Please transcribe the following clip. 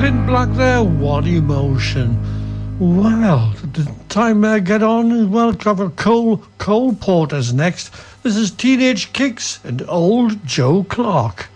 Clint Black there, what emotion. Well, the time get on, well, cover Cole Porter's next. This is Teenage Kicks and Old Joe Clark.